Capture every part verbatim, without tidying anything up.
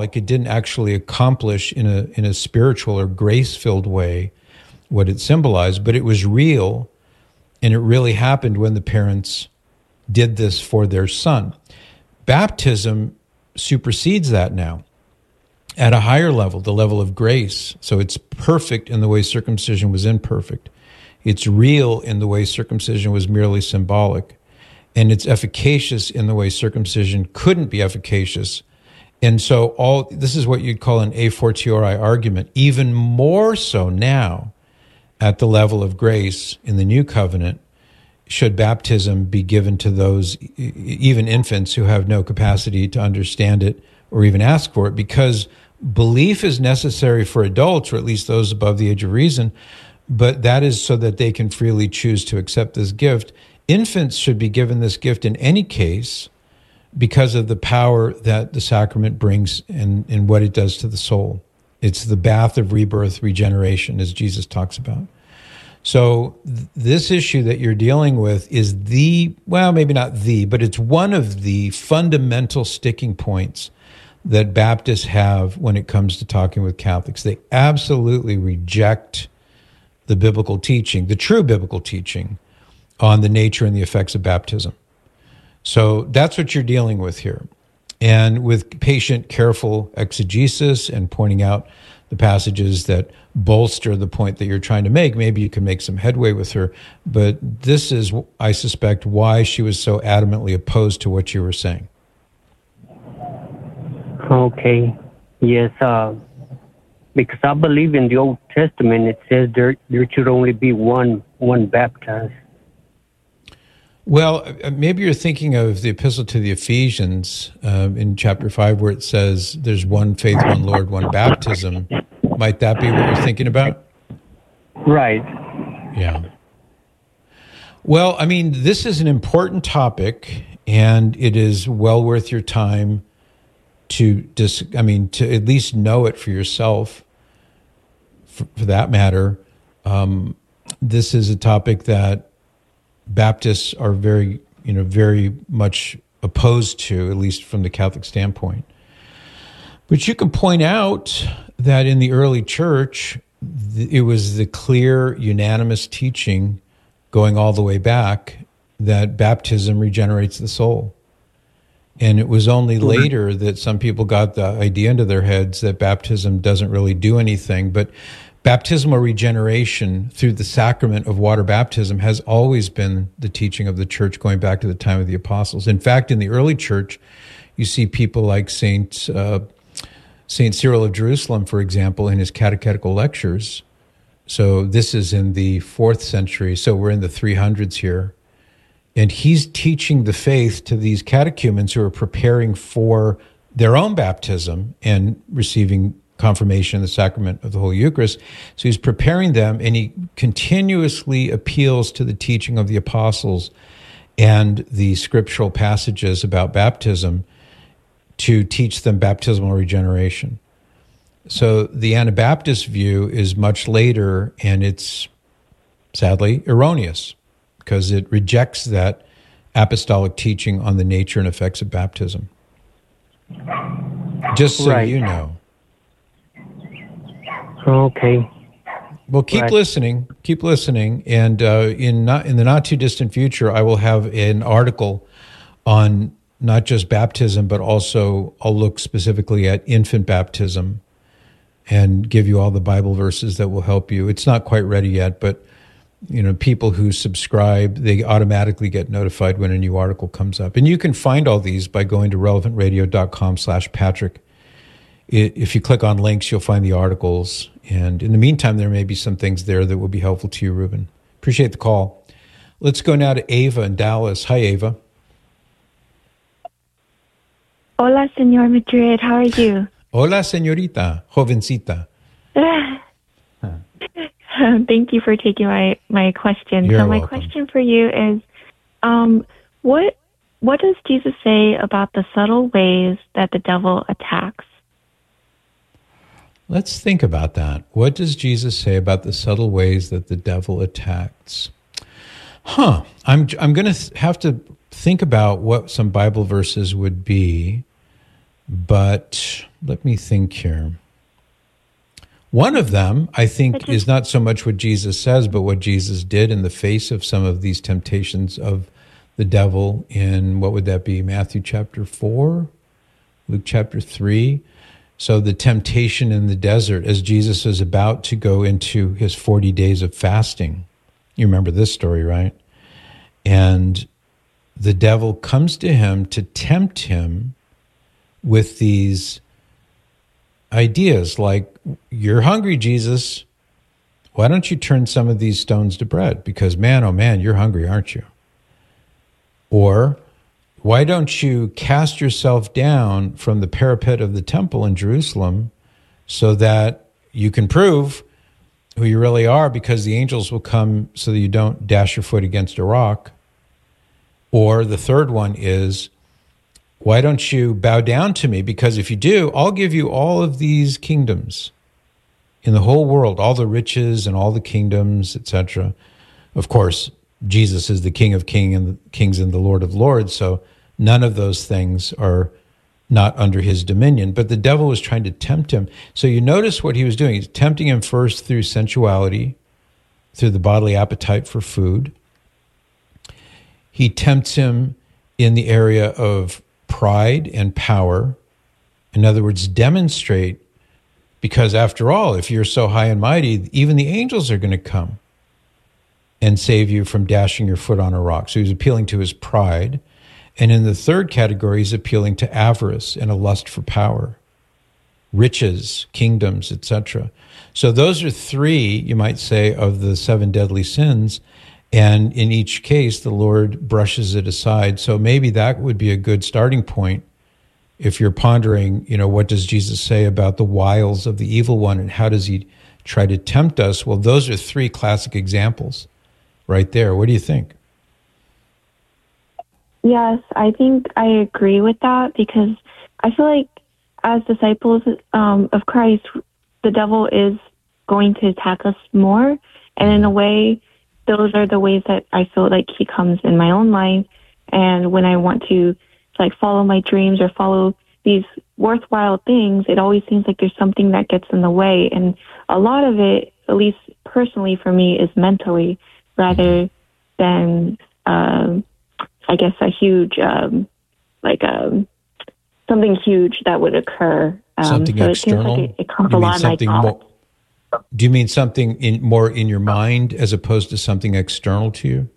Like it didn't actually accomplish in a in a spiritual or grace-filled way what it symbolized, but it was real, and it really happened when the parents did this for their son. Baptism supersedes that now at a higher level, the level of grace. So it's perfect in the way circumcision was imperfect. It's real in the way circumcision was merely symbolic. And it's efficacious in the way circumcision couldn't be efficacious. And so all this is what you'd call an a fortiori argument, even more so now at the level of grace in the new covenant, should baptism be given to those, even infants, who have no capacity to understand it or even ask for it, because belief is necessary for adults, or at least those above the age of reason, but that is so that they can freely choose to accept this gift. Infants should be given this gift in any case because of the power that the sacrament brings and, and what it does to the soul. It's the bath of rebirth, regeneration, as Jesus talks about. So th- this issue that you're dealing with is the, well, maybe not the, but it's one of the fundamental sticking points that Baptists have when it comes to talking with Catholics. They absolutely reject the biblical teaching, the true biblical teaching, on the nature and the effects of baptism. So that's what you're dealing with here. And with patient, careful exegesis and pointing out the passages that bolster the point that you're trying to make, maybe you can make some headway with her. But this is, I suspect, why she was so adamantly opposed to what you were saying. Okay. Yes, uh, because I believe in the Old Testament, it says there there should only be one one baptized. Well, maybe you're thinking of the epistle to the Ephesians um, in chapter five, where it says there's one faith, one Lord, one baptism. Might that be what you're thinking about? Right. Yeah. Well, I mean, this is an important topic, and it is well worth your time to dis- I mean, to at least know it for yourself, for, for that matter. Um, this is a topic that Baptists are very, you know, very much opposed to, at least from the Catholic standpoint. But you can point out that in the early church, it was the clear, unanimous teaching going all the way back that baptism regenerates the soul. And it was only later that some people got the idea into their heads that baptism doesn't really do anything. But baptismal regeneration through the sacrament of water baptism has always been the teaching of the church going back to the time of the apostles. In fact, in the early church, you see people like Saint uh, Saint Cyril of Jerusalem, for example, in his catechetical lectures. So this is in the fourth century, so we're in the three hundreds here. And he's teaching the faith to these catechumens who are preparing for their own baptism and receiving confirmation in the sacrament of the Holy Eucharist. So he's preparing them, and he continuously appeals to the teaching of the apostles and the scriptural passages about baptism to teach them baptismal regeneration. So the Anabaptist view is much later, and it's sadly erroneous because it rejects that apostolic teaching on the nature and effects of baptism. Just so right. you know. Okay. Well, keep right. listening. Keep listening, and uh, in not in the not too distant future, I will have an article on not just baptism, but also I'll look specifically at infant baptism and give you all the Bible verses that will help you. It's not quite ready yet, but you know, people who subscribe, they automatically get notified when a new article comes up. And you can find all these by going to relevant radio dot com slash Patrick. If you click on links, you'll find the articles. And in the meantime, there may be some things there that will be helpful to you, Ruben. Appreciate the call. Let's go now to Ava in Dallas. Hi, Ava. Hola, Señor Madrid. How are you? Hola, señorita, jovencita. huh. Thank you for taking my, my question. You're so my welcome. question for you is, um, what what does Jesus say about the subtle ways that the devil attacks? Let's think about that. What does Jesus say about the subtle ways that the devil attacks? Huh. I'm I'm going to th- have to think about what some Bible verses would be, But let me think here. One of them, I think, is not so much what Jesus says, but what Jesus did in the face of some of these temptations of the devil in, what would that be, Matthew chapter four, Luke chapter three. So the temptation in the desert as Jesus is about to go into his forty days of fasting. You remember this story, right? And the devil comes to him to tempt him with these ideas like, you're hungry, Jesus. Why don't you turn some of these stones to bread? Because man, oh man, you're hungry, aren't you? Or why don't you cast yourself down from the parapet of the temple in Jerusalem so that you can prove who you really are, because the angels will come so that you don't dash your foot against a rock. Or the third one is, why don't you bow down to me? Because if you do, I'll give you all of these kingdoms in the whole world, all the riches and all the kingdoms, et cetera. Of course, Jesus is the King of King and Kings and the Lord of Lords, so none of those things are not under his dominion. But the devil was trying to tempt him. So you notice what he was doing. He's tempting him first through sensuality, through the bodily appetite for food. He tempts him in the area of pride and power. In other words, demonstrate, because after all, if you're so high and mighty, even the angels are going to come and save you from dashing your foot on a rock. So he's appealing to his pride. And in the third category, he's appealing to avarice and a lust for power, riches, kingdoms, et cetera. So those are three, you might say, of the seven deadly sins. And in each case, the Lord brushes it aside. So maybe that would be a good starting point if you're pondering, you know, what does Jesus say about the wiles of the evil one and how does he try to tempt us? Well, those are three classic examples right there. What do you think? Yes, I think I agree with that, because I feel like as disciples um, of Christ, the devil is going to attack us more. And in a way, those are the ways that I feel like he comes in my own life. And when I want to like follow my dreams or follow these worthwhile things, it always seems like there's something that gets in the way. And a lot of it, at least personally for me, is mentally rather than, um, I guess, a huge, um, like um, something huge that would occur. Um, something so external? It, like it, it comes a lot of my thoughts. More, do you mean something in, more in your mind as opposed to something external to you?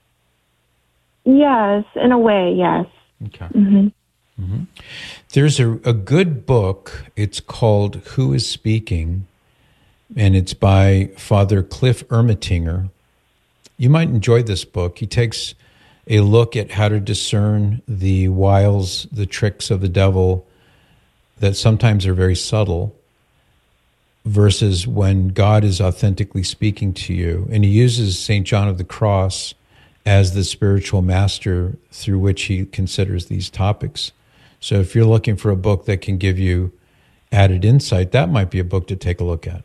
Yes, in a way, yes. Okay. Mm-hmm. Mm-hmm. There's a, a good book. It's called Who is Speaking? And it's by Father Cliff Ermatinger. You might enjoy this book. He takes a look at how to discern the wiles, the tricks of the devil that sometimes are very subtle versus when God is authentically speaking to you. And he uses Saint John of the Cross as the spiritual master through which he considers these topics. So if you're looking for a book that can give you added insight, that might be a book to take a look at.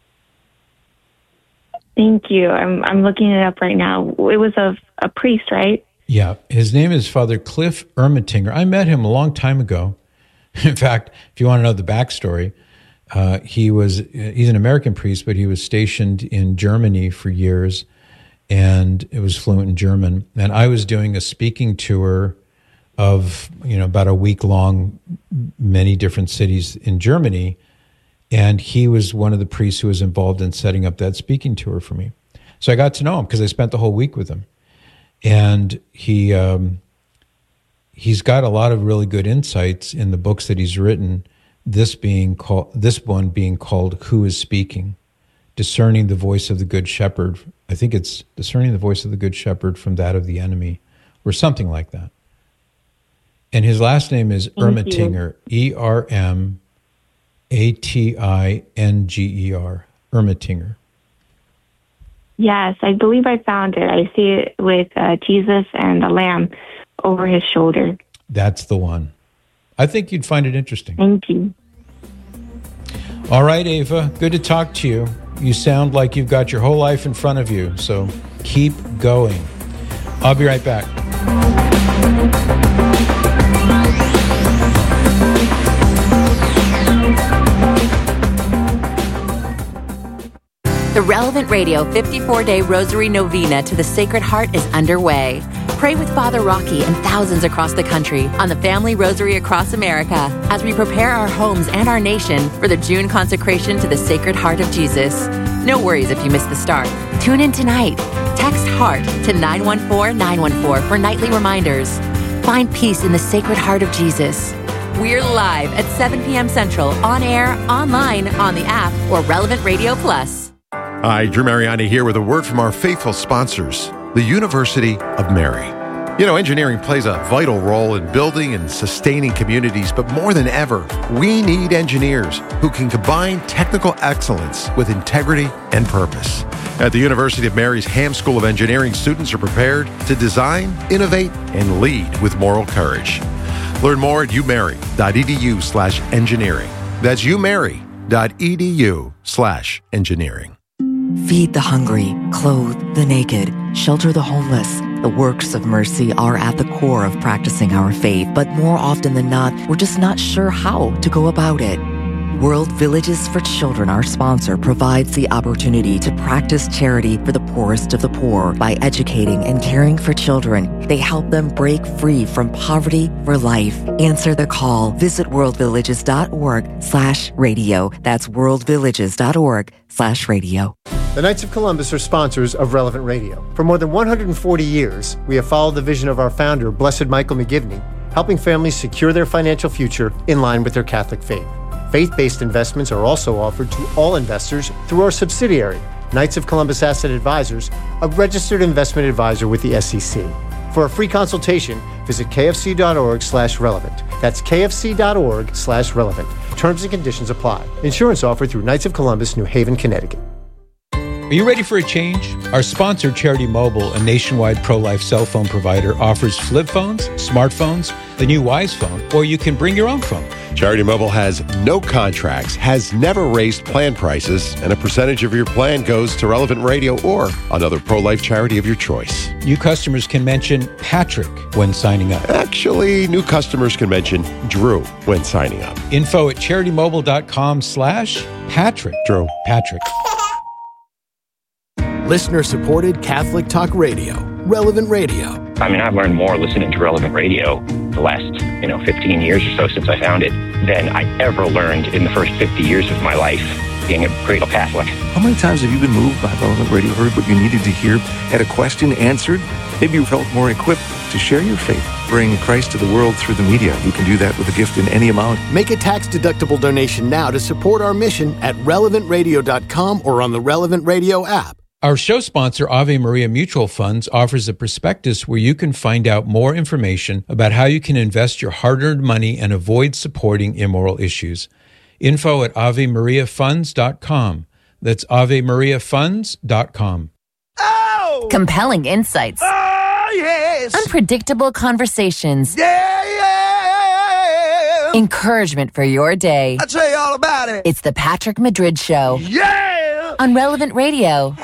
Thank you. I'm I'm looking it up right now. It was a, a priest, right? Yeah. His name is Father Cliff Ermatinger. I met him a long time ago. In fact, if you want to know the backstory, uh, he was he's an American priest, but he was stationed in Germany for years, and it was fluent in German. And I was doing a speaking tour of, you know, about a week long, many different cities in Germany. And he was one of the priests who was involved in setting up that speaking tour for me. So I got to know him because I spent the whole week with him. And he um, he's got a lot of really good insights in the books that he's written. This being called this one being called Who is Speaking? Discerning the Voice of the Good Shepherd. I think it's Discerning the Voice of the Good Shepherd from that of the Enemy, or something like that. And his last name is Ermatinger, E R M A T I N G E R, Ermatinger. Yes, I believe I found it. I see it with uh, Jesus and a lamb over his shoulder. That's the one. I think you'd find it interesting. Thank you. All right, Ava, good to talk to you. You sound like you've got your whole life in front of you, so keep going. I'll be right back. Relevant Radio fifty-four day Rosary Novena to the Sacred Heart is underway. Pray with Father Rocky and thousands across the country on the Family Rosary Across America as we prepare our homes and our nation for the June consecration to the Sacred Heart of Jesus. No worries if you miss the start. Tune in tonight. Text HEART to nine one four nine one four for nightly reminders. Find peace in the Sacred Heart of Jesus. We're live at seven p.m. Central, on air, online, on the app, or Relevant Radio Plus. Hi, Drew Mariani here with a word from our faithful sponsors, the University of Mary. You know, engineering plays a vital role in building and sustaining communities, but more than ever, we need engineers who can combine technical excellence with integrity and purpose. At the University of Mary's Ham School of Engineering, students are prepared to design, innovate, and lead with moral courage. Learn more at umary.edu slash engineering. That's umary.edu slash engineering. Feed the hungry, clothe the naked, shelter the homeless. The works of mercy are at the core of practicing our faith, but more often than not, we're just not sure how to go about it. World Villages for Children, our sponsor, provides the opportunity to practice charity for the poorest of the poor by educating and caring for children. They help them break free from poverty for life. Answer the call. Visit worldvillages.org slash radio. That's worldvillages.org slash radio. The Knights of Columbus are sponsors of Relevant Radio. For more than one hundred forty years, we have followed the vision of our founder, Blessed Michael McGivney, helping families secure their financial future in line with their Catholic faith. Faith-based investments are also offered to all investors through our subsidiary, Knights of Columbus Asset Advisors, a registered investment advisor with the S E C. For a free consultation, visit kfc.org slash relevant. That's kfc.org slash relevant. Terms and conditions apply. Insurance offered through Knights of Columbus, New Haven, Connecticut. Are you ready for a change? Our sponsor, Charity Mobile, a nationwide pro-life cell phone provider, offers flip phones, smartphones, the new Wise phone, or you can bring your own phone. Charity Mobile has no contracts, has never raised plan prices, and a percentage of your plan goes to Relevant Radio or another pro-life charity of your choice. New customers can mention Patrick when signing up. Actually, new customers can mention Drew when signing up. Info at CharityMobile.com slash Patrick. Drew. Patrick. Listener-supported Catholic Talk Radio, Relevant Radio. I mean, I've learned more listening to Relevant Radio the last, you know, fifteen years or so since I found it than I ever learned in the first fifty years of my life being a cradle Catholic. How many times have you been moved by Relevant Radio, heard what you needed to hear, had a question answered? Maybe you felt more equipped to share your faith, bring Christ to the world through the media. You can do that with a gift in any amount. Make a tax-deductible donation now to support our mission at relevant radio dot com or on the Relevant Radio app. Our show sponsor, Ave Maria Mutual Funds, offers a prospectus where you can find out more information about how you can invest your hard-earned money and avoid supporting immoral issues. Info at ave maria funds dot com. That's ave maria funds dot com. Oh! Compelling insights. Oh, yes! Unpredictable conversations. Yeah, yeah! Encouragement for your day. I'll tell you all about it. It's the Patrick Madrid Show. Yeah! On Relevant Radio.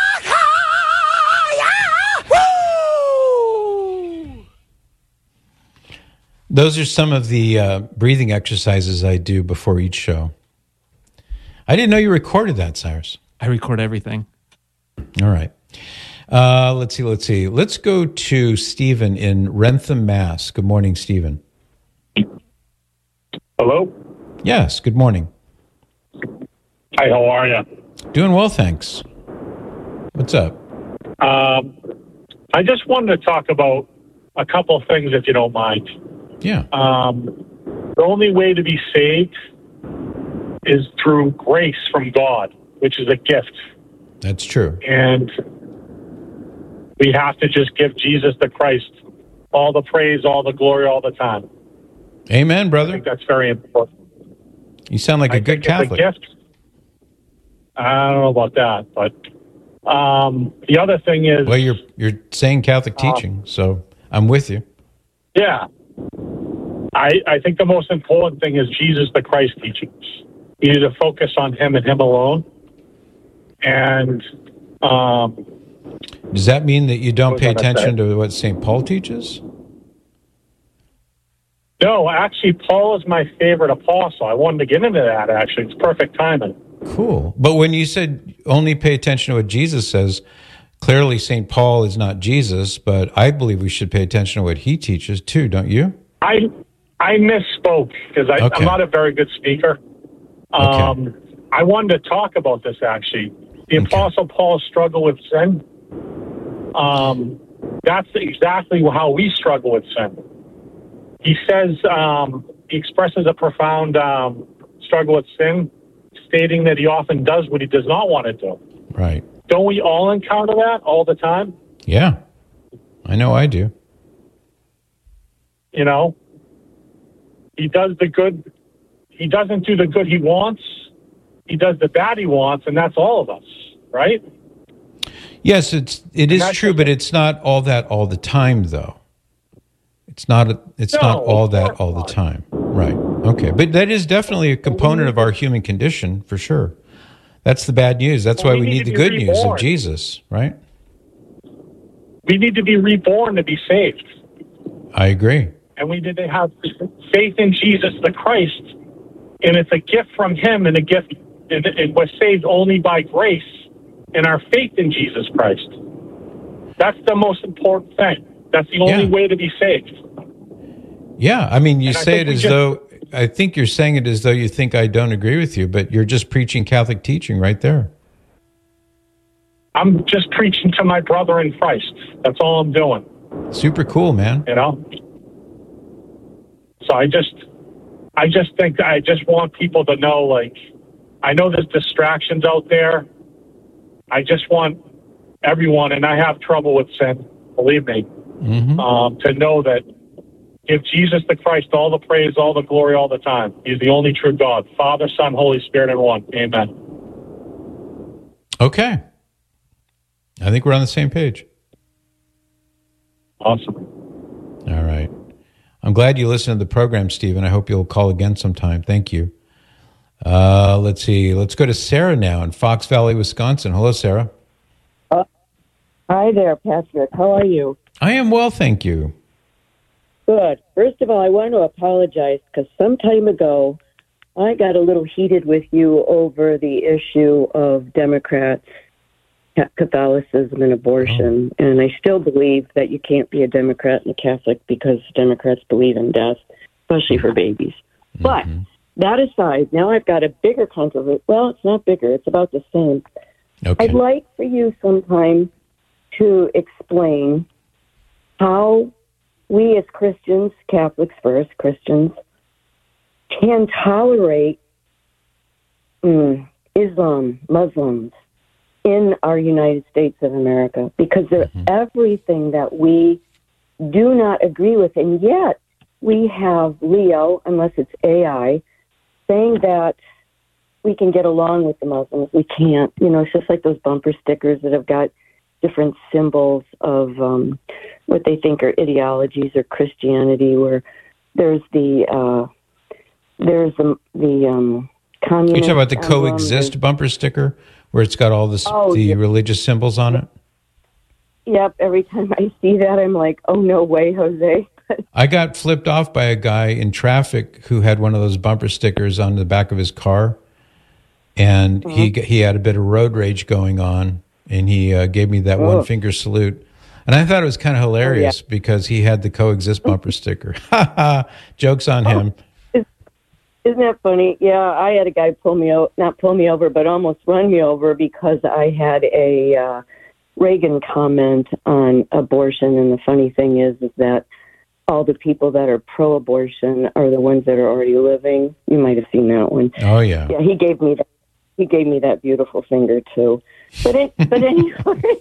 Those are some of the uh, breathing exercises I do before each show. I didn't know you recorded that, Cyrus. I record everything. All right. Uh, let's see, let's see. Let's go to Stephen in Rentham, Mass. Good morning, Stephen. Hello? Yes, good morning. Hi, how are you? Doing well, thanks. What's up? Um, I just wanted to talk about a couple of things, if you don't mind. Yeah. Um, the only way to be saved is through grace from God, which is a gift. That's true. And we have to just give Jesus the Christ all the praise, all the glory, all the time. Amen, brother. I think that's very important. You sound like a I good think Catholic. It's a gift. I don't know about that, but um, the other thing is... Well, you're you're saying Catholic teaching, uh, so I'm with you. Yeah. I, I think the most important thing is Jesus the Christ teachings. You need to focus on him and him alone. And um, does that mean that you don't pay attention to what Saint Paul teaches? No, actually, Paul is my favorite apostle. I wanted to get into that, actually. It's perfect timing. Cool. But when you said only pay attention to what Jesus says, clearly Saint Paul is not Jesus, but I believe we should pay attention to what he teaches too, don't you? I I misspoke because I, Okay. I'm not a very good speaker. Um, I wanted to talk about this actually. The Apostle Paul's struggle with sin. Um, that's exactly how we struggle with sin. He says um, he expresses a profound um, struggle with sin, stating that he often does what he does not want to do. Right. Don't we all encounter that all the time? Yeah. I know I do. You know, he does the good. He doesn't do the good he wants. He does the bad he wants, and that's all of us, right? Yes, it's it is true, but it's not all that all the time, though. It's not. A, it's No, not all of that course all the not. time. Right. Okay, but that is definitely a component of our human condition, for sure. That's the bad news. That's Well, why we we need need to the be good news of reborn. Jesus, right? We need to be reborn to be saved. I agree. And we need to have faith in Jesus the Christ. And it's a gift from him and a gift, and it was saved only by grace and our faith in Jesus Christ. That's the most important thing. That's the only Yeah. way to be saved. Yeah, I mean, you And I say think it we as just- though, I think you're saying it as though you think I don't agree with you, but you're just preaching Catholic teaching right there. I'm just preaching to my brother in Christ. That's all I'm doing, Super cool, man. you know? So I just, I just think, I just want people to know, like, I know there's distractions out there. I just want everyone, and I have trouble with sin, believe me, Mm-hmm. um, to know that give Jesus the Christ all the praise, all the glory, all the time. He's the only true God, Father, Son, Holy Spirit, and one. Amen. Okay. I think we're on the same page. Awesome. All right. I'm glad you listened to the program, Stephen. I hope you'll call again sometime. Thank you. Uh, let's see. Let's go to Sarah now in Fox Valley, Wisconsin. Hello, Sarah. Uh, hi there, Patrick. How are you? I am well, thank you. Good. First of all, I want to apologize because some time ago I got a little heated with you over the issue of Democrats, Catholicism, and abortion. Oh. And I still believe that you can't be a Democrat and a Catholic because Democrats believe in death, especially for babies. Mm-hmm. But that aside, now I've got a bigger controversy. Well, it's not bigger. It's about the same. Okay. I'd like for you sometime to explain how we as Christians, Catholics first, Christians, can tolerate mm, Islam, Muslims in our United States of America, because they're mm-hmm. everything that we do not agree with. And yet we have Leo, unless it's A I, saying that we can get along with the Muslims. We can't. You know, it's just like those bumper stickers that have got different symbols of um, what they think are ideologies or Christianity, where there's the uh, there's the, the um, communist. You talking about the emblem, coexist bumper sticker, where it's got all this, oh, the yeah. religious symbols on it? Yep. Every time I see that, I'm like, oh, no way, Jose. I got flipped off by a guy in traffic who had one of those bumper stickers on the back of his car, and mm-hmm. he he had a bit of road rage going on, and he uh, gave me that oh. one finger salute. And I thought it was kind of hilarious oh, yeah. because he had the coexist bumper sticker. Ha ha! Joke's on oh, him. Is, isn't that funny? Yeah, I had a guy pull me over, not pull me over, but almost run me over because I had a uh, Reagan comment on abortion. And the funny thing is, is that all the people that are pro-abortion are the ones that are already living. You might have seen that one. Oh yeah. Yeah, he gave me that. He gave me that beautiful finger too. But it, but anyway.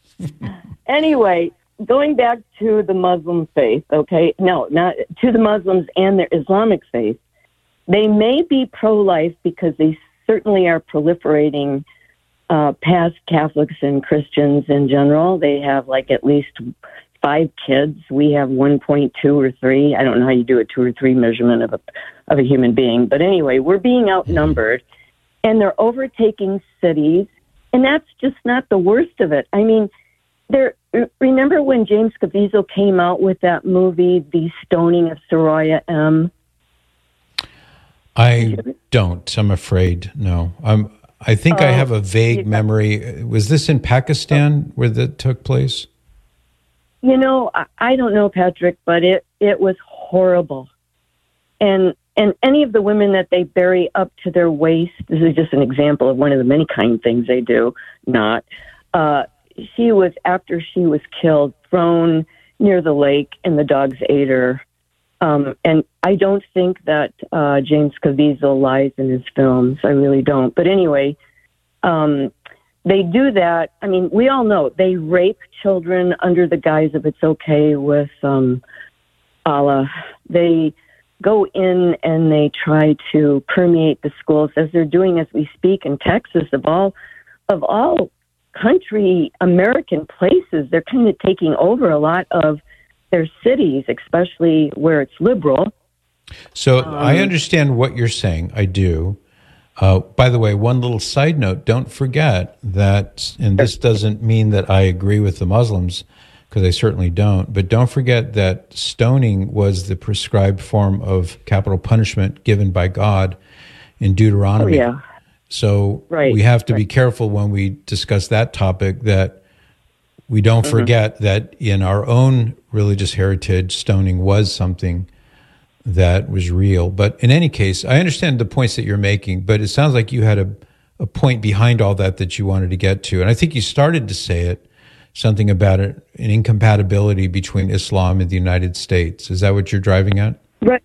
Anyway, going back to the Muslim faith, okay? No, not to the Muslims and their Islamic faith. They may be pro-life because they certainly are proliferating uh, past Catholics and Christians in general. They have like at least five kids. We have one point two or three. I don't know how you do a two or three measurement of a of a human being. But anyway, we're being outnumbered, and they're overtaking cities. And that's just not the worst of it. I mean, there. Remember when James Caviezel came out with that movie, The Stoning of Soraya M? I don't. I'm afraid. No. I'm. I think uh, I have a vague memory. Was this in Pakistan where that took place? You know, I, I don't know, Patrick, but it, it was horrible. And and any of the women that they bury up to their waist, this is just an example of one of the many kind things they do, not. Uh, she was, after she was killed, thrown near the lake, and the dogs ate her. Um, and I don't think that uh, James Caviezel lies in his films. I really don't. But anyway, um, they do that. I mean, we all know they rape children under the guise of it's okay with um, Allah. They go in and they try to permeate the schools, as they're doing as we speak in Texas, of all of all country American places. They're kind of taking over a lot of their cities, especially where it's liberal. So um, I understand what you're saying. I do. Uh, by the way, one little side note, don't forget that, and this doesn't mean that I agree with the Muslims, because I certainly don't, but don't forget that stoning was the prescribed form of capital punishment given by God in Deuteronomy. Oh, yeah. So right, we have to right. be careful when we discuss that topic that we don't Mm-hmm. forget that in our own religious heritage, stoning was something that was real. But in any case, I understand the points that you're making, but it sounds like you had a, a point behind all that that you wanted to get to. And I think you started to say it, something about it, an incompatibility between Islam and the United States. Is that what you're driving at? Right.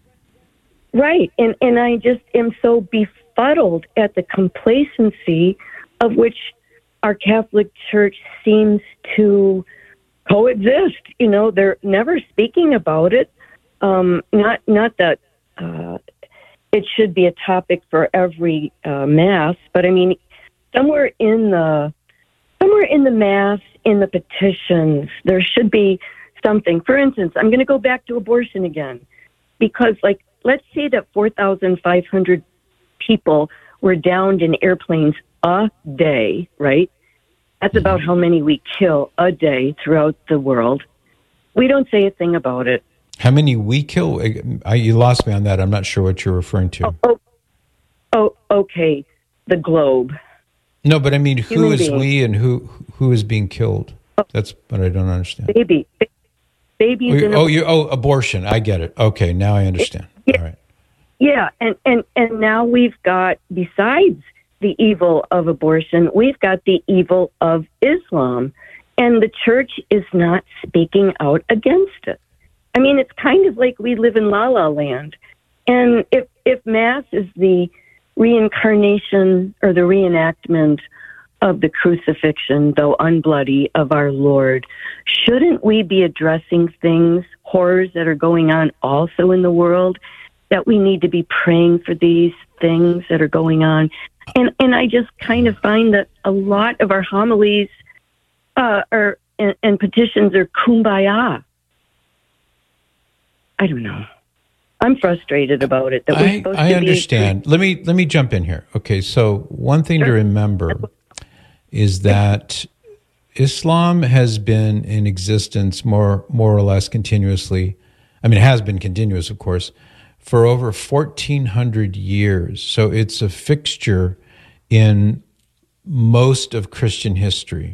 Right. And, and I just am so befuddled at the complacency of which our Catholic Church seems to coexist. You know, they're never speaking about it. Um, not not that uh, it should be a topic for every uh, mass, but I mean, somewhere in the somewhere in the mass, in the petitions, there should be something. For instance, I'm going to go back to abortion again, because, like, let's say that four thousand five hundred people were downed in airplanes a day, right? That's about how many we kill a day throughout the world. We don't say a thing about it. How many we kill? I, you lost me on that. I'm not sure what you're referring to. Oh, oh, oh okay. The globe. No, but I mean, who Human is beings. we and who who is being killed? That's what I don't understand. Baby. Babies. Oh, in oh, ab- you, oh, abortion. I get it. Okay, now I understand. Yeah. All right. Yeah, and, and, and now we've got, besides the evil of abortion, we've got the evil of Islam, and the church is not speaking out against it. I mean, it's kind of like we live in La La Land, and if if Mass is the reincarnation or the reenactment of the crucifixion, though unbloody, of our Lord, shouldn't we be addressing things, horrors that are going on also in the world, that we need to be praying for these things that are going on? And and I just kind of find that a lot of our homilies uh, are and, and petitions are kumbaya. I don't know. I'm frustrated about it. That we're I, supposed I to understand. Let me let me jump in here. Okay, so one thing to remember is that Islam has been in existence more more or less continuously. I mean, it has been continuous, of course, for over fourteen hundred years. So it's a fixture in most of Christian history.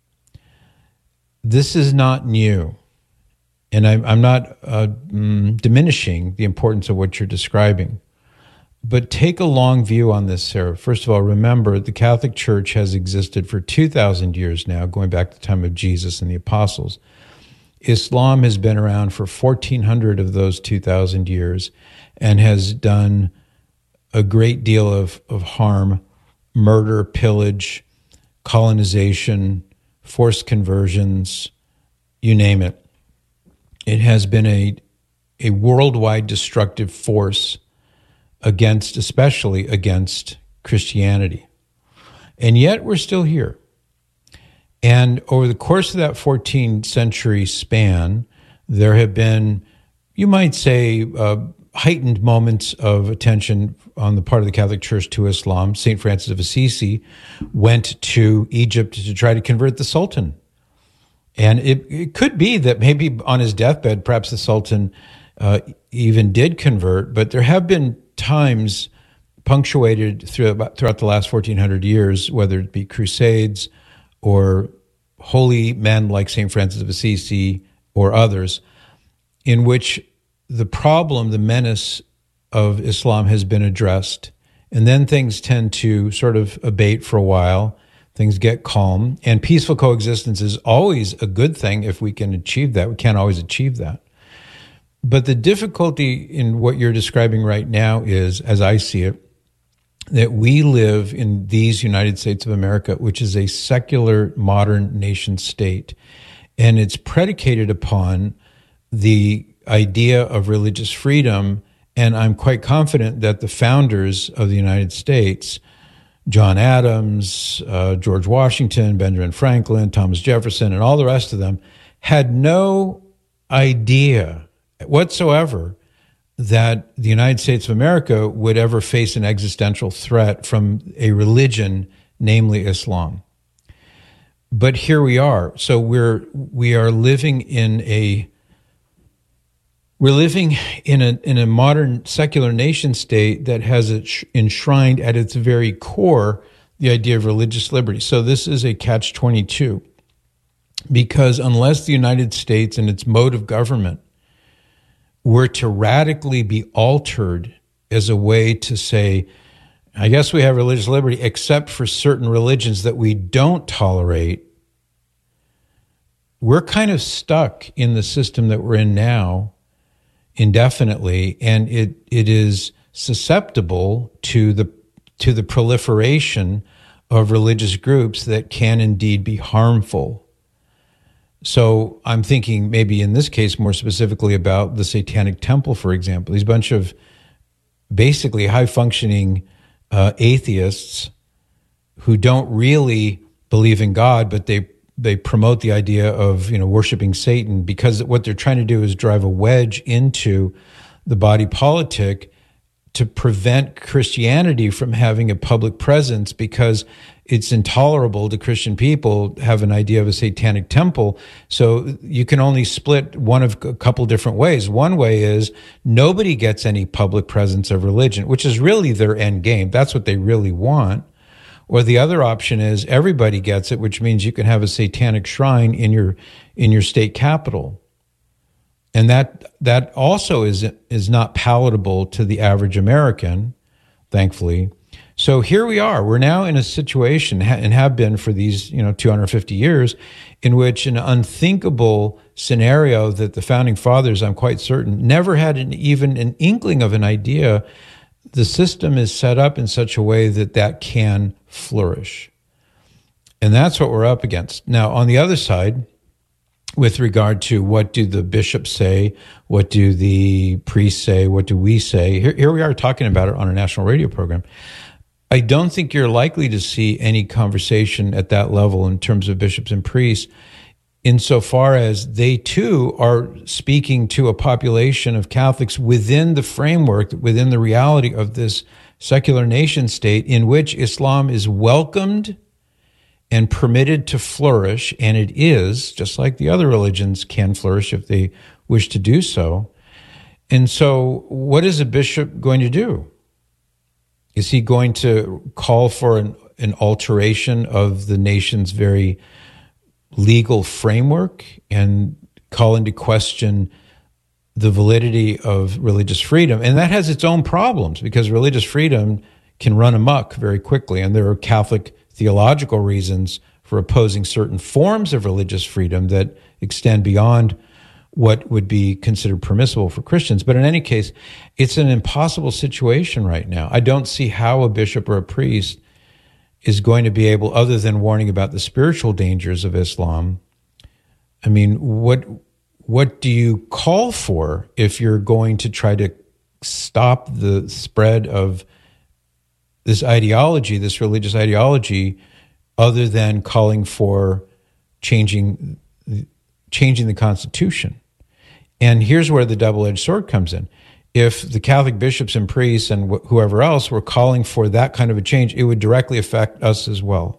This is not new. And I'm, I'm not uh, mm, diminishing the importance of what you're describing. But take a long view on this, Sarah. First of all, remember the Catholic Church has existed for two thousand years now, going back to the time of Jesus and the apostles. Islam has been around for fourteen hundred of those two thousand years and has done a great deal of, of harm, murder, pillage, colonization, forced conversions, you name it. It has been a a worldwide destructive force against, especially against Christianity. And yet we're still here. And over the course of that fourteenth century span, there have been, you might say, uh, heightened moments of attention on the part of the Catholic Church to Islam. Saint Francis of Assisi went to Egypt to try to convert the Sultan. And it, it could be that maybe on his deathbed, perhaps the Sultan uh, even did convert, but there have been times punctuated throughout, throughout the last fourteen hundred years, whether it be crusades or holy men like Saint Francis of Assisi or others, in which the problem, the menace of Islam has been addressed. And then things tend to sort of abate for a while. Things get calm. And peaceful coexistence is always a good thing if we can achieve that. We can't always achieve that. But the difficulty in what you're describing right now is, as I see it, that we live in these United States of America, which is a secular modern nation state. And it's predicated upon the idea of religious freedom. And I'm quite confident that the founders of the United States, John Adams, uh, George Washington, Benjamin Franklin, Thomas Jefferson, and all the rest of them, had no idea whatsoever that the United States of America would ever face an existential threat from a religion, namely Islam. But here we are. So we're we are living in a we're living in a in a modern secular nation state that has enshrined at its very core the idea of religious liberty. So this is a catch twenty-two, because unless the United States and its mode of government were to radically be altered as a way to say, I guess we have religious liberty except for certain religions that we don't tolerate, we're kind of stuck in the system that we're in now indefinitely, and it it is susceptible to the to the proliferation of religious groups that can indeed be harmful. So I'm thinking maybe in this case more specifically about the Satanic Temple, for example. These bunch of basically high-functioning uh, atheists who don't really believe in God, but they they promote the idea of, you know, worshiping Satan, because what they're trying to do is drive a wedge into the body politic to prevent Christianity from having a public presence, because it's intolerable to Christian people to have an idea of a satanic temple. So you can only split one of a couple different ways. One way is nobody gets any public presence of religion, which is really their end game. That's what they really want. Or the other option is everybody gets it, which means you can have a satanic shrine in your in your state capital. And that that also is is not palatable to the average American, thankfully. So here we are. We're now in a situation, and have been for these, you know, two hundred fifty years, in which an unthinkable scenario that the founding fathers, I'm quite certain, never had an, even an inkling of an idea. The system is set up in such a way that that can flourish. And that's what we're up against. Now, on the other side, with regard to what do the bishops say, what do the priests say, what do we say, here, here we are talking about it on a national radio program. I don't think you're likely to see any conversation at that level in terms of bishops and priests, insofar as they too are speaking to a population of Catholics within the framework, within the reality of this secular nation state in which Islam is welcomed and permitted to flourish, and it is, just like the other religions can flourish if they wish to do so. And so what is a bishop going to do? Is he going to call for an, an alteration of the nation's very legal framework and call into question the validity of religious freedom? And that has its own problems, because religious freedom can run amok very quickly, and there are Catholic theological reasons for opposing certain forms of religious freedom that extend beyond what would be considered permissible for Christians. But in any case, it's an impossible situation right now. I don't see how a bishop or a priest is going to be able, other than warning about the spiritual dangers of Islam. I mean, what what do you call for if you're going to try to stop the spread of this ideology, this religious ideology, other than calling for changing changing the Constitution? And here's where the double-edged sword comes in. If the Catholic bishops and priests and wh- whoever else were calling for that kind of a change, it would directly affect us as well.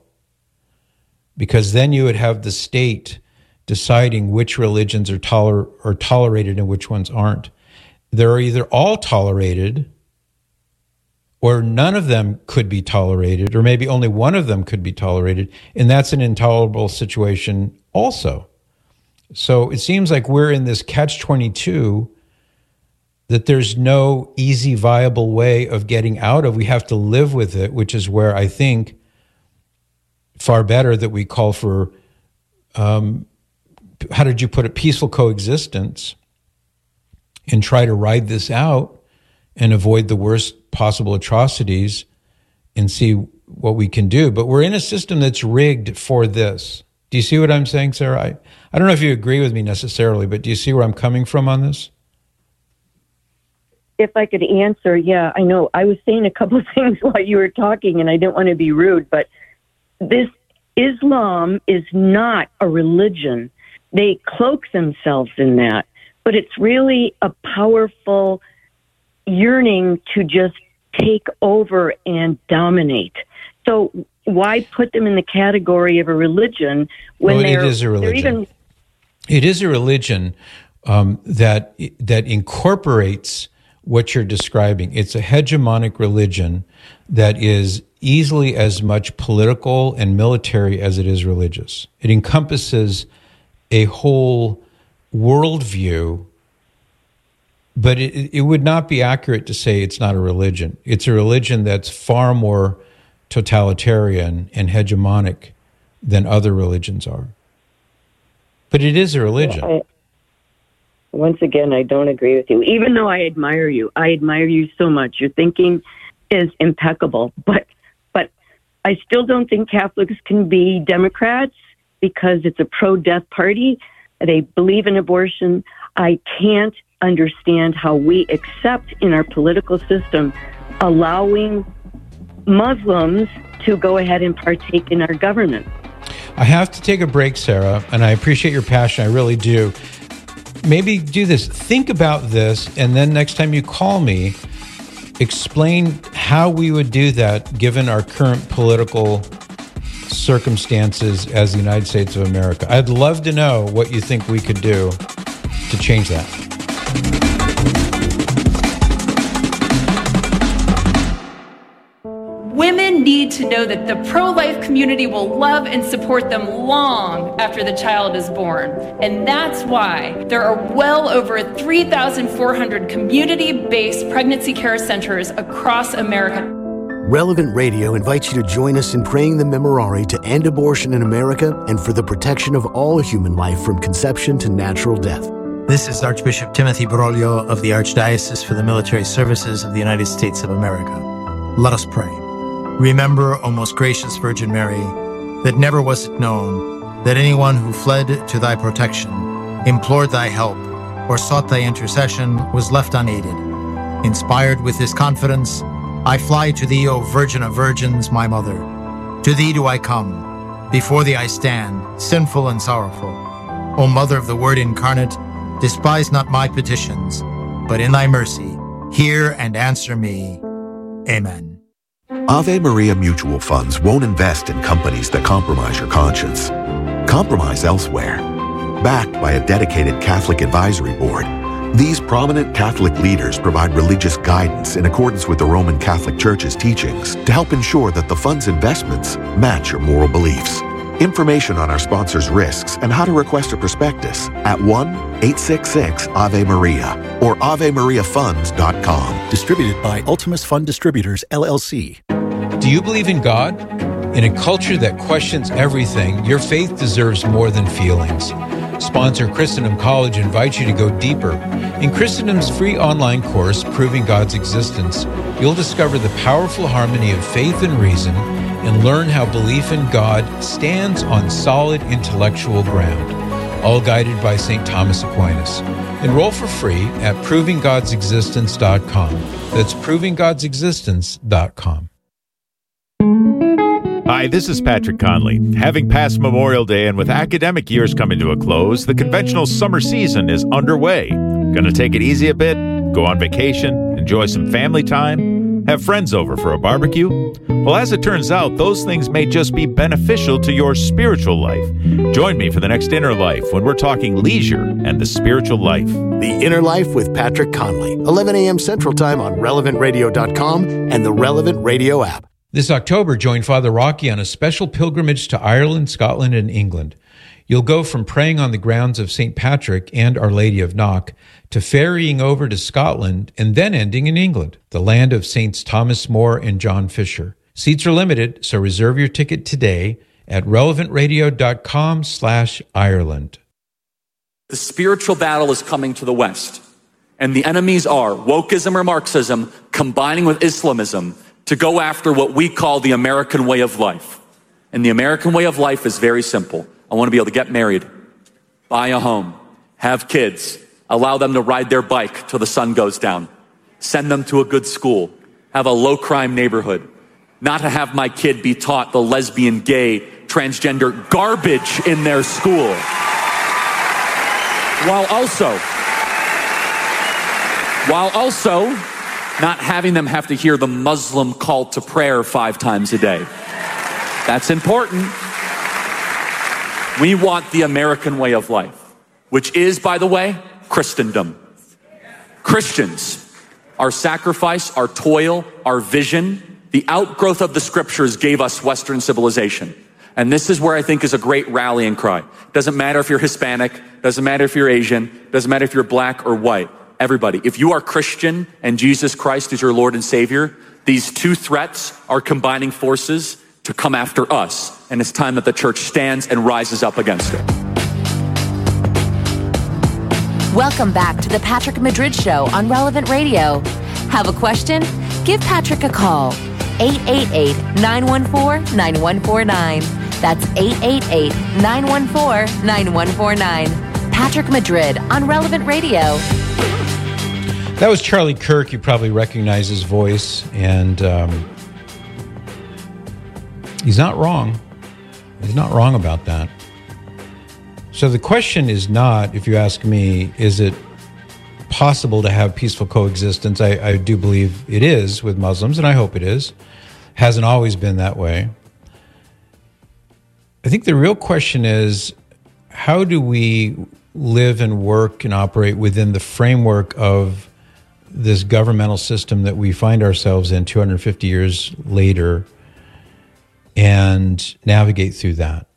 Because then you would have the state deciding which religions are, toler- are tolerated and which ones aren't. They're either all tolerated or none of them could be tolerated, or maybe only one of them could be tolerated, and that's an intolerable situation also. So it seems like we're in this catch twenty-two that there's no easy, viable way of getting out of. We have to live with it, which is where I think far better that we call for, um, how did you put it, peaceful coexistence, and try to ride this out and avoid the worst possible atrocities and see what we can do. But we're in a system that's rigged for this. Do you see what I'm saying, Sarah? I, I don't know if you agree with me necessarily, but do you see where I'm coming from on this? If I could answer, yeah, I know. I was saying a couple of things while you were talking, and I didn't want to be rude, but this Islam is not a religion. They cloak themselves in that, but it's really a powerful yearning to just take over and dominate. So why put them in the category of a religion when well, they're, it is a religion. they're even... It is a religion um, that that incorporates what you're describing. It's a hegemonic religion that is easily as much political and military as it is religious. It encompasses a whole worldview, but it, it would not be accurate to say it's not a religion. It's a religion that's far more totalitarian and hegemonic than other religions are. But it is a religion. I, once again, I don't agree with you. Even though I admire you, I admire you so much. Your thinking is impeccable. But but I still don't think Catholics can be Democrats because it's a pro-death party. They believe in abortion. I can't understand how we accept in our political system allowing Muslims to go ahead and partake in our government. I have to take a break, Sarah, and I appreciate your passion. I really do. Maybe do this. Think about this, and then next time you call me, explain how we would do that given our current political circumstances as the United States of America. I'd love to know what you think we could do to change that. Women need to know that the pro-life community will love and support them long after the child is born. And that's why there are well over three thousand four hundred community-based pregnancy care centers across America. Relevant Radio invites you to join us in praying the Memorare to end abortion in America and for the protection of all human life from conception to natural death. This is Archbishop Timothy Broglio of the Archdiocese for the Military Services of the United States of America. Let us pray. Remember, O most gracious Virgin Mary, that never was it known that anyone who fled to thy protection, implored thy help, or sought thy intercession was left unaided. Inspired with this confidence, I fly to thee, O Virgin of Virgins, my Mother. To thee do I come. Before thee I stand, sinful and sorrowful. O Mother of the Word incarnate, despise not my petitions, but in thy mercy, hear and answer me. Amen. Ave Maria Mutual Funds won't invest in companies that compromise your conscience. Compromise elsewhere. Backed by a dedicated Catholic advisory board, these prominent Catholic leaders provide religious guidance in accordance with the Roman Catholic Church's teachings to help ensure that the fund's investments match your moral beliefs. Information on our sponsors' risks and how to request a prospectus at one eight six six Ave Maria or ave maria funds dot com. Distributed by Ultimus Fund Distributors, L L C. Do you believe in God? In a culture that questions everything, your faith deserves more than feelings. Sponsor Christendom College invites you to go deeper. In Christendom's free online course, Proving God's Existence, you'll discover the powerful harmony of faith and reason and learn how belief in God stands on solid intellectual ground, all guided by Saint Thomas Aquinas. Enroll for free at proving gods existence dot com. That's proving gods existence dot com. Hi, this is Patrick Conley. Having passed Memorial Day and with academic years coming to a close, the conventional summer season is underway. Gonna take it easy a bit, go on vacation, enjoy some family time? Have friends over for a barbecue? Well, as it turns out, those things may just be beneficial to your spiritual life. Join me for the next Inner Life when we're talking leisure and the spiritual life. The Inner Life with Patrick Conley, eleven a.m. Central Time on relevant radio dot com and the Relevant Radio app. This October, join Father Rocky on a special pilgrimage to Ireland, Scotland, and England. You'll go from praying on the grounds of Saint Patrick and Our Lady of Knock to ferrying over to Scotland and then ending in England, the land of Saints Thomas More and John Fisher. Seats are limited, so reserve your ticket today at relevant radio dot com slash Ireland. The spiritual battle is coming to the West, and the enemies are wokeism or Marxism combining with Islamism to go after what we call the American way of life. And the American way of life is very simple. I want to be able to get married, buy a home, have kids, allow them to ride their bike till the sun goes down, send them to a good school, have a low-crime neighborhood, not to have my kid be taught the lesbian, gay, transgender garbage in their school, while also, while also not having them have to hear the Muslim call to prayer five times a day. That's important. We want the American way of life, which is, by the way, Christendom. Christians, our sacrifice, our toil, our vision, the outgrowth of the scriptures gave us Western civilization. And this is where I think is a great rallying cry. Doesn't matter if you're Hispanic, doesn't matter if you're Asian, doesn't matter if you're black or white. Everybody, if you are Christian and Jesus Christ is your Lord and Savior, these two threats are combining forces to come after us. And it's time that the church stands and rises up against it. Welcome back to the Patrick Madrid Show on Relevant Radio. Have a question? Give Patrick a call. eight eight eight, nine one four, nine one four nine. That's eight eight eight, nine one four, nine one four nine. Patrick Madrid on Relevant Radio. That was Charlie Kirk. You probably recognize his voice, and um, he's not wrong. He's not wrong about that. So the question is not, if you ask me, is it possible to have peaceful coexistence? I, I do believe it is with Muslims, and I hope it is. Hasn't always been that way. I think the real question is, how do we live and work and operate within the framework of this governmental system that we find ourselves in two hundred fifty years later, and navigate through that?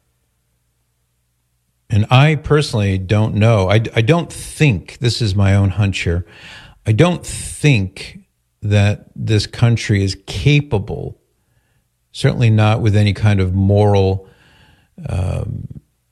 And I personally don't know. I, I don't think, this is my own hunch here, I don't think that this country is capable, certainly not with any kind of moral um,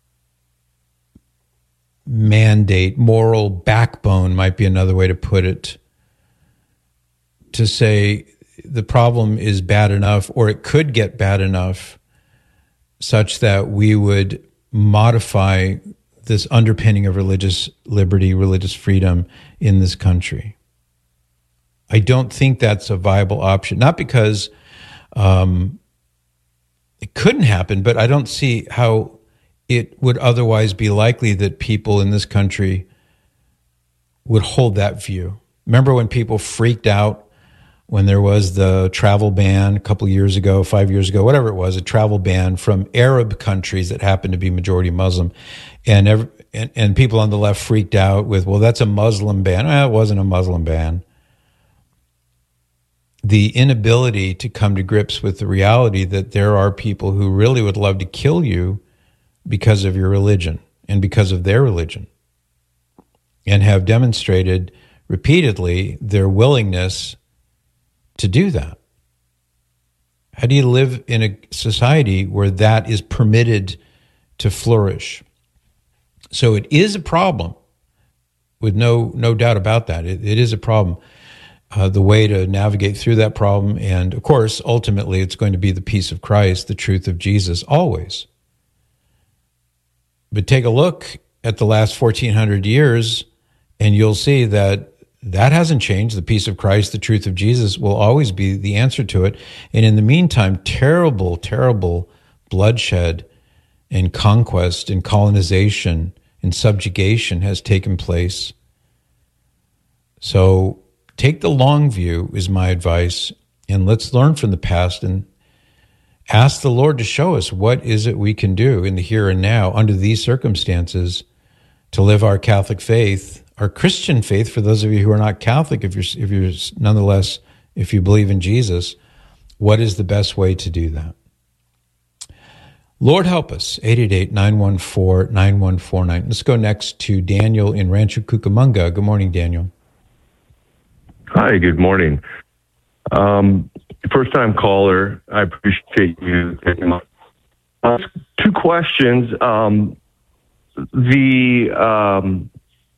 mandate, moral backbone might be another way to put it, to say the problem is bad enough, or it could get bad enough, such that we would modify this underpinning of religious liberty, religious freedom in this country. I don't think that's a viable option. Not because um, it couldn't happen, but I don't see how it would otherwise be likely that people in this country would hold that view. Remember when people freaked out when there was the travel ban a couple of years ago, five years ago, whatever it was, a travel ban from Arab countries that happened to be majority Muslim. And, every, and, and people on the left freaked out with, well, that's a Muslim ban. Well, it wasn't a Muslim ban. The inability to come to grips with the reality that there are people who really would love to kill you because of your religion and because of their religion, and have demonstrated repeatedly their willingness to do that. How do you live in a society where that is permitted to flourish? So it is a problem, with no no doubt about that. It, it is a problem. Uh, the way to navigate through that problem, and of course, ultimately, it's going to be the peace of Christ, the truth of Jesus, always. But take a look at the last fourteen hundred years, and you'll see that that hasn't changed. The peace of Christ, the truth of Jesus will always be the answer to it. And in the meantime, terrible, terrible bloodshed and conquest and colonization and subjugation has taken place. So take the long view is my advice, And let's learn from the past and ask the Lord to show us what is it we can do in the here and now under these circumstances to live our Catholic faith, our Christian faith. For those of you who are not Catholic, if you're if you're nonetheless, if you believe in Jesus, what is the best way to do that? Lord help us, eight eight eight, nine one four, nine one four nine. Let's go next to Daniel in Rancho Cucamonga. Good morning, Daniel. Hi, good morning. Um, first-time caller. I appreciate you taking my uh, two questions. Um, the um,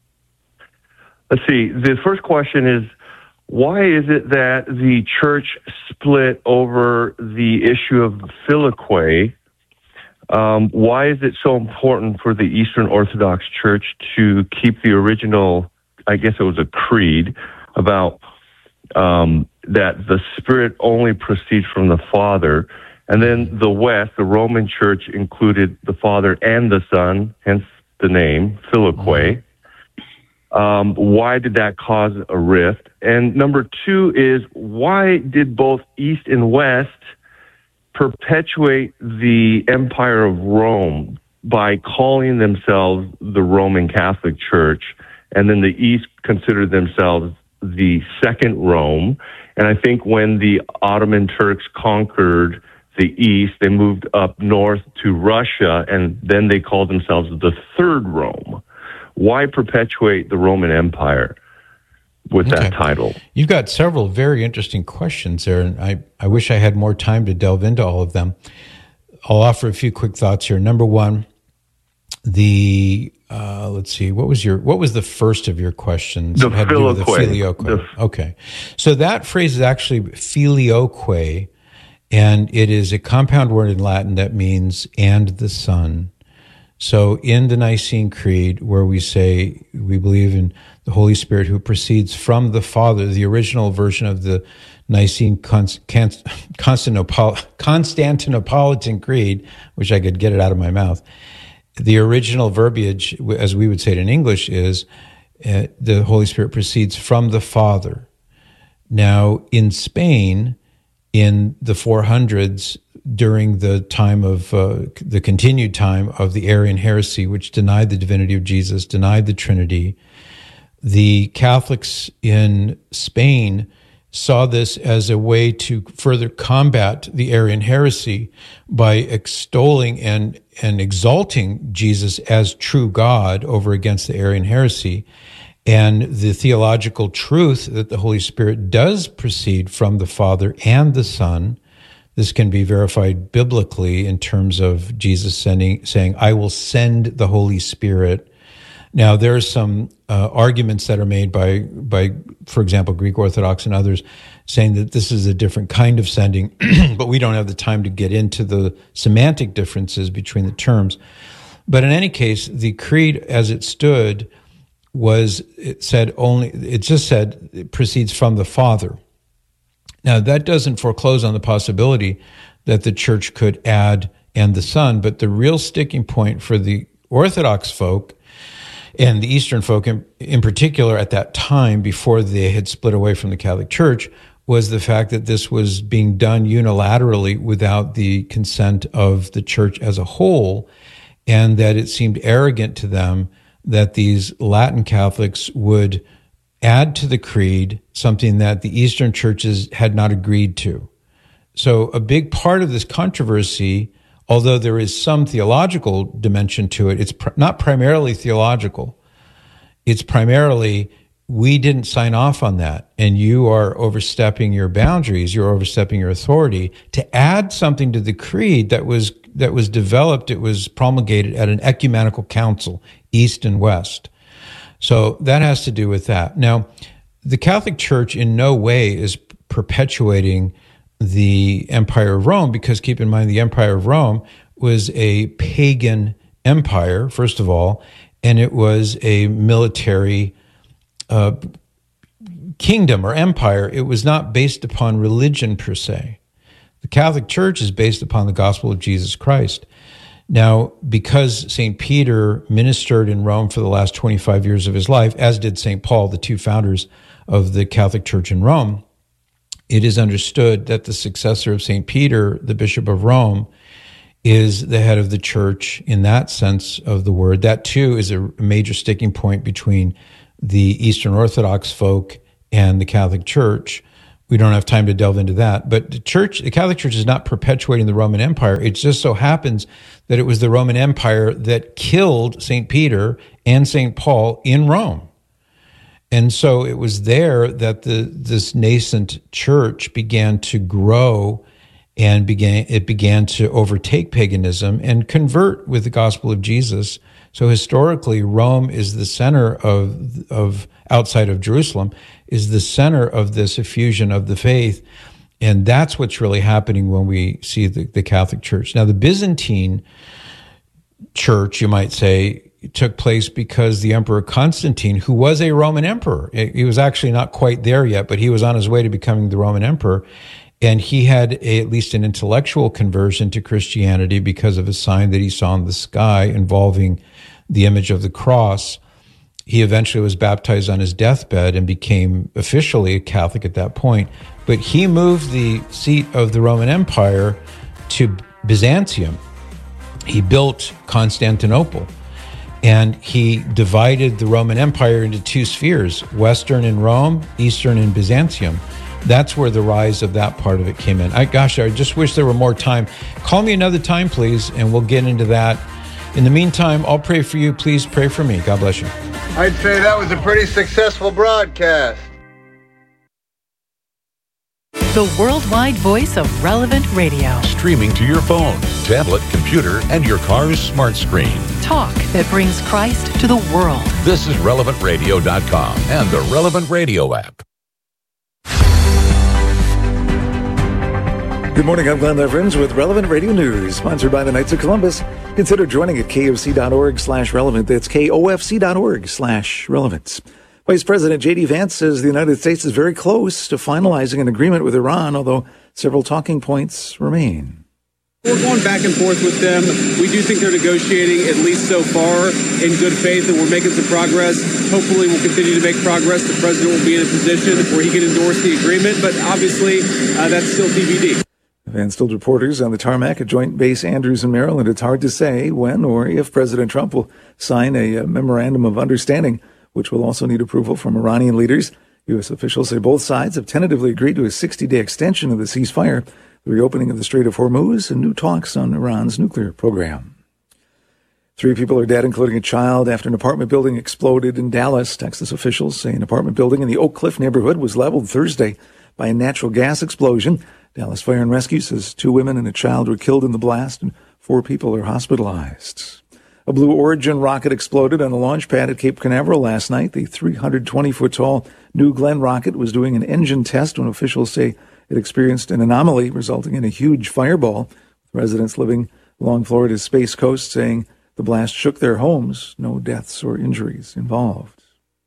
let's see. The first question is, why is it that the church split over the issue of Filioque? Um, why is it so important for the Eastern Orthodox Church to keep the original, I guess it was a creed, about um, that the Spirit only proceeds from the Father, and then the West, the Roman Church, included the Father and the Son, hence the name, Filioque. Um, why did that cause a rift? And number two is, why did both East and West perpetuate the Empire of Rome by calling themselves the Roman Catholic Church, and then the East considered themselves the Second Rome? And I think when the Ottoman Turks conquered the East, they moved up north to Russia, and then they called themselves the Third Rome. Why perpetuate the Roman Empire with okay. that title? You've got several very interesting questions there, and I, I wish I had more time to delve into all of them. I'll offer a few quick thoughts here. Number one, the uh, let's see, what was your what was the first of your questions? The Filioque. The Filioque. The, okay, so that phrase is actually Filioque, and it is a compound word in Latin that means "and the Son." So in the Nicene Creed, where we say we believe in the Holy Spirit who proceeds from the Father, the original version of the Nicene Constantinopol- Constantinopolitan Creed, which I could get it out of my mouth, the original verbiage, as we would say it in English, is uh, the Holy Spirit proceeds from the Father. Now, in Spain, in the four hundreds, during the time of uh, the continued time of the Arian heresy, which denied the divinity of Jesus, denied the Trinity, the Catholics in Spain saw this as a way to further combat the Arian heresy by extolling and, and exalting Jesus as true God over against the Arian heresy, and the theological truth that the Holy Spirit does proceed from the Father and the Son. This can be verified biblically in terms of Jesus sending, saying, I will send the Holy Spirit. Now, there are some uh, arguments that are made by, by, for example, Greek Orthodox and others, saying that this is a different kind of sending, but we don't have the time to get into the semantic differences between the terms. But in any case, the creed as it stood was, it said only, it just said it proceeds from the Father. Now, that doesn't foreclose on the possibility that the church could add and the Son, but the real sticking point for the Orthodox folk and the Eastern folk in, in particular at that time, before they had split away from the Catholic Church, was the fact that this was being done unilaterally without the consent of the church as a whole, and that it seemed arrogant to them that these Latin Catholics would add to the creed something that the Eastern churches had not agreed to. So a big part of this controversy, although there is some theological dimension to it, it's pr- not primarily theological. It's primarily, we didn't sign off on that, and you are overstepping your boundaries, you're overstepping your authority to add something to the creed that was that was developed, it was promulgated at an ecumenical council, East and West. So that has to do with that. Now, the Catholic Church in no way is perpetuating the Empire of Rome, because keep in mind, the Empire of Rome was a pagan empire, first of all, and it was a military uh, kingdom or empire. It was not based upon religion per se. The Catholic Church is based upon the gospel of Jesus Christ. Now, because Saint Peter ministered in Rome for the last twenty-five years of his life, as did Saint Paul, the two founders of the Catholic Church in Rome, it is understood that the successor of Saint Peter, the Bishop of Rome, is the head of the church in that sense of the word. That too is a major sticking point between the Eastern Orthodox folk and the Catholic Church. We don't have time to delve into that. But the church, the Catholic Church is not perpetuating the Roman Empire. It just so happens that it was the Roman Empire that killed Saint Peter and Saint Paul in Rome. And so it was there that the this nascent church began to grow, and began it began to overtake paganism and convert with the gospel of Jesus. So historically, Rome is the center of of outside of Jerusalem, is the center of this effusion of the faith. And that's what's really happening when we see the, the Catholic Church. Now, the Byzantine Church, you might say, took place because the Emperor Constantine, who was a Roman emperor, he was actually not quite there yet, but he was on his way to becoming the Roman emperor. And he had a, at least an intellectual conversion to Christianity because of a sign that he saw in the sky involving the image of the cross. He eventually was baptized on his deathbed and became officially a Catholic at that point. But he moved the seat of the Roman Empire to Byzantium. He built Constantinople, and he divided the Roman Empire into two spheres, Western in Rome, Eastern in Byzantium. That's where the rise of that part of it came in. I, gosh, I just wish there were more time. Call me another time, please, and we'll get into that. In the meantime, I'll pray for you. Please pray for me. God bless you. I'd say that was a pretty successful broadcast. The worldwide voice of Relevant Radio. Streaming to your phone, tablet, computer, and your car's smart screen. Talk that brings Christ to the world. This is relevant radio dot com and the Relevant Radio app. Good morning, I'm Glenn Leverins with Relevant Radio News, sponsored by the Knights of Columbus. Consider joining at kofc.org slash relevant. That's kofc.org slash relevant. Vice President J D Vance says the United States is very close to finalizing an agreement with Iran, although several talking points remain. We're going back and forth with them. We do think they're negotiating, at least so far, in good faith, and we're making some progress. Hopefully we'll continue to make progress. The president will be in a position where he can endorse the agreement, but obviously uh, that's still T B D. Vance told reporters on the tarmac at Joint Base Andrews in Maryland it's hard to say when or if President Trump will sign a, a memorandum of understanding, which will also need approval from Iranian leaders. U S officials say both sides have tentatively agreed to a sixty-day extension of the ceasefire, the reopening of the Strait of Hormuz, and new talks on Iran's nuclear program. Three people are dead, including a child, after an apartment building exploded in Dallas. Texas officials say an apartment building in the Oak Cliff neighborhood was leveled Thursday by a natural gas explosion. Dallas Fire and Rescue says two women and a child were killed in the blast and four people are hospitalized. A Blue Origin rocket exploded on a launch pad at Cape Canaveral last night. The three hundred twenty foot tall New Glenn rocket was doing an engine test when officials say it experienced an anomaly resulting in a huge fireball. Residents living along Florida's Space Coast saying the blast shook their homes. No deaths or injuries involved.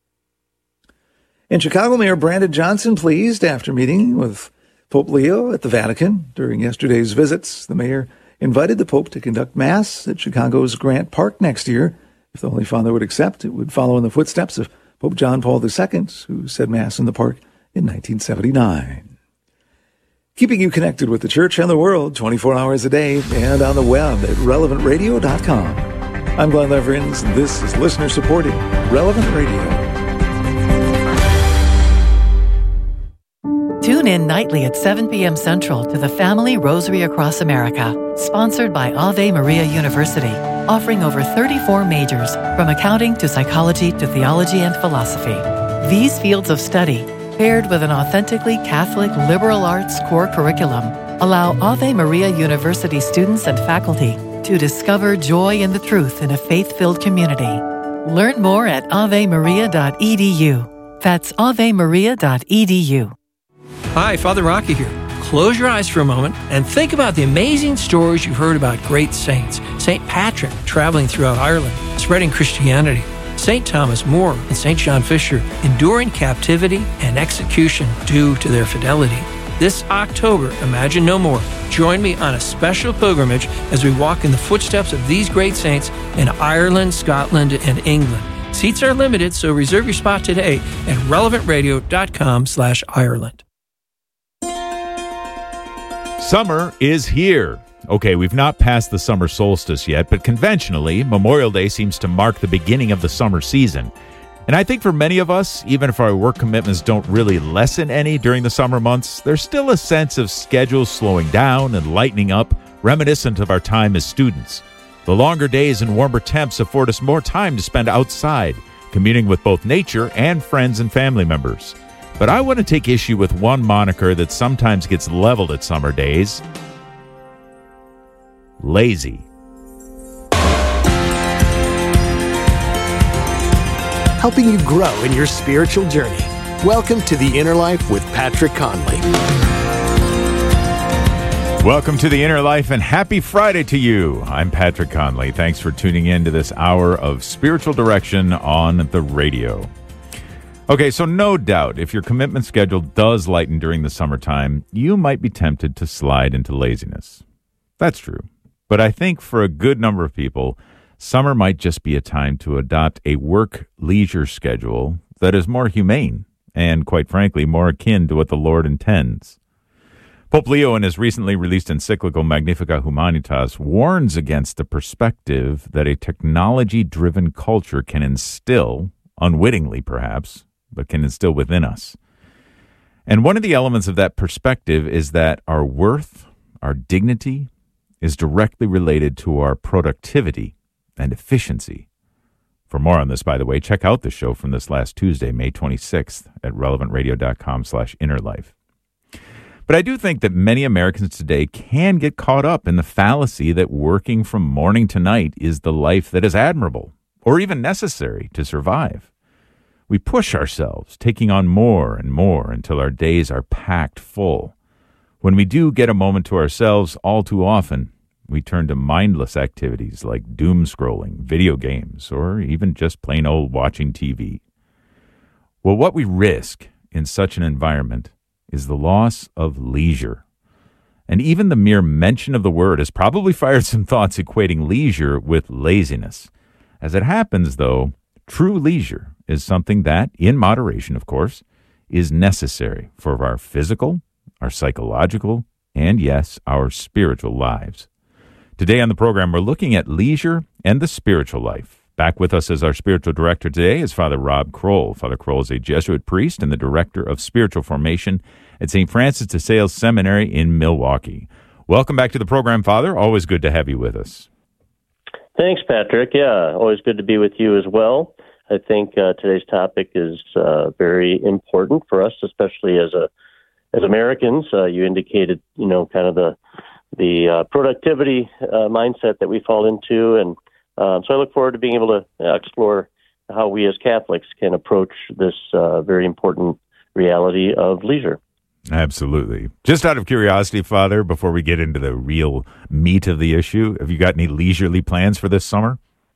And Chicago Mayor Brandon Johnson pleased after meeting with Pope Leo at the Vatican. During yesterday's visits, the mayor invited the Pope to conduct Mass at Chicago's Grant Park next year. If the Holy Father would accept, it would follow in the footsteps of Pope John Paul the Second, who said Mass in the park in nineteen seventy-nine. Keeping you connected with the church and the world twenty-four hours a day and on the web at relevant radio dot com. I'm Glenn Leverins, and this is listener-supported Relevant Radio. Tune in nightly at seven p.m. Central to the Family Rosary Across America, sponsored by Ave Maria University, offering over thirty-four majors, from accounting to psychology to theology and philosophy. These fields of study, paired with an authentically Catholic liberal arts core curriculum, allow Ave Maria University students and faculty to discover joy in the truth in a faith-filled community. Learn more at ave maria dot e d u. That's ave maria dot e d u. Hi, Father Rocky here. Close your eyes for a moment and think about the amazing stories you've heard about great saints. Saint Patrick traveling throughout Ireland, spreading Christianity. Saint Thomas More and Saint John Fisher enduring captivity and execution due to their fidelity. This October, Imagine No More. Join me on a special pilgrimage as we walk in the footsteps of these great saints in Ireland, Scotland, and England. Seats are limited, so reserve your spot today at relevant radio dot com slash Ireland. Summer is here. Okay, we've not passed the summer solstice yet, but conventionally, Memorial Day seems to mark the beginning of the summer season. And I think for many of us, even if our work commitments don't really lessen any during the summer months, there's still a sense of schedules slowing down and lightening up, reminiscent of our time as students. The longer days and warmer temps afford us more time to spend outside, communing with both nature and friends and family members. But I want to take issue with one moniker that sometimes gets leveled at summer days: lazy. Helping you grow in your spiritual journey. Welcome to The Inner Life with Patrick Conley. Welcome to The Inner Life and happy Friday to you. I'm Patrick Conley. Thanks for tuning in to this hour of spiritual direction on the radio. Okay, so no doubt, if your commitment schedule does lighten during the summertime, you might be tempted to slide into laziness. That's true. But I think for a good number of people, summer might just be a time to adopt a work-leisure schedule that is more humane and, quite frankly, more akin to what the Lord intends. Pope Leo, in his recently released encyclical Magnificat Humanitas, warns against the perspective that a technology-driven culture can instill, unwittingly perhaps, but can instill within us. And one of the elements of that perspective is that our worth, our dignity, is directly related to our productivity and efficiency. For more on this, by the way, check out the show from this last Tuesday, May twenty-sixth, at relevantradio.com slash innerlife. But I do think that many Americans today can get caught up in the fallacy that working from morning to night is the life that is admirable or even necessary to survive. We push ourselves, taking on more and more until our days are packed full. When we do get a moment to ourselves, all too often, we turn to mindless activities like doom scrolling, video games, or even just plain old watching T V. Well, what we risk in such an environment is the loss of leisure. And even the mere mention of the word has probably fired some thoughts equating leisure with laziness. As it happens, though, true leisure is something that, in moderation, of course, is necessary for our physical, our psychological, and yes, our spiritual lives. Today on the program, we're looking at leisure and the spiritual life. Back with us as our spiritual director today is Father Rob Kroll. Father Kroll is a Jesuit priest and the director of spiritual formation at Saint Francis de Sales Seminary in Milwaukee. Welcome back to the program, Father. Always good to have you with us. Thanks, Patrick. Yeah, always good to be with you as well. I think uh, today's topic is uh, very important for us, especially as a as Americans. Uh, you indicated, you know, kind of the the uh, productivity uh, mindset that we fall into, and uh, so I look forward to being able to uh, explore how we as Catholics can approach this uh, very important reality of leisure. Absolutely. Just out of curiosity, Father, before we get into the real meat of the issue, have you got any leisurely plans for this summer?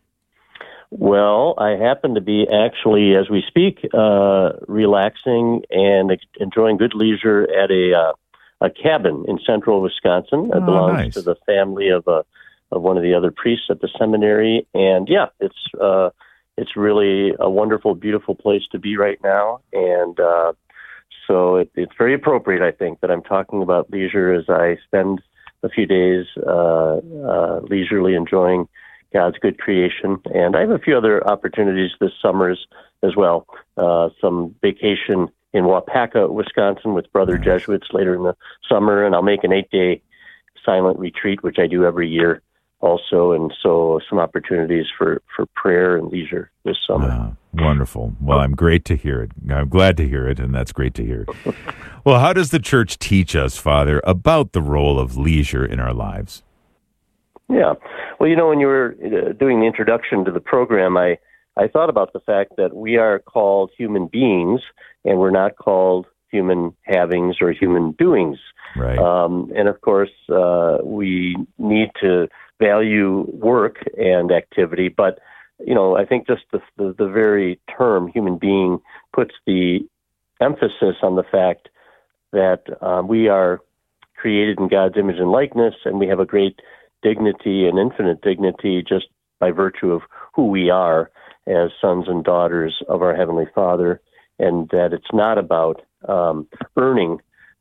Well, I happen to be actually, as we speak, uh, relaxing and ex- enjoying good leisure at a uh, a cabin in central Wisconsin. It oh, belongs nice. to the family of a of one of the other priests at the seminary, and yeah, it's uh, it's really a wonderful, beautiful place to be right now, and uh, so it, it's very appropriate, I think, that I'm talking about leisure as I spend a few days uh, uh, leisurely enjoying God's good creation. And I have a few other opportunities this summer as, as well. Uh, some vacation in Wapaka, Wisconsin with brother Jesuits later in the summer, and I'll make an eight-day silent retreat, which I do every year also, and so some opportunities for, for prayer and leisure this summer. Ah, wonderful. Well, I'm great to hear it. I'm glad to hear it, and that's great to hear. Well, how does the Church teach us, Father, about the role of leisure in our lives? Yeah. Well, you know, when you were uh, doing the introduction to the program, I, I thought about the fact that we are called human beings, and we're not called human havings or human doings. Right. Um, and, of course, uh, we need to value work and activity, but, you know, I think just the, the, the very term human being puts the emphasis on the fact that um, we are created in God's image and likeness, and we have a great dignity and infinite dignity just by virtue of who we are as sons and daughters of our Heavenly Father, and that it's not about um, earning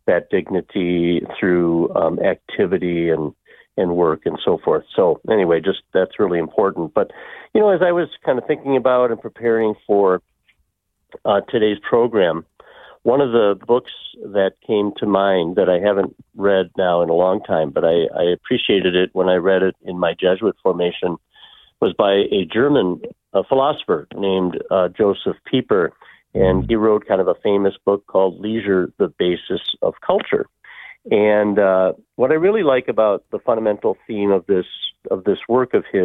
that dignity through um, activity and and work and so forth. So anyway, just that's really important. But, you know, as I was kind of thinking about and preparing for uh, today's program, one of the books that came to mind that I haven't read now in a long time, but I, I appreciated it when I read it in my Jesuit formation, was by a German uh, philosopher named uh, Joseph Pieper. And he wrote kind of a famous book called Leisure, the Basis of Culture. And uh, what I really like about the fundamental theme of this of this work of his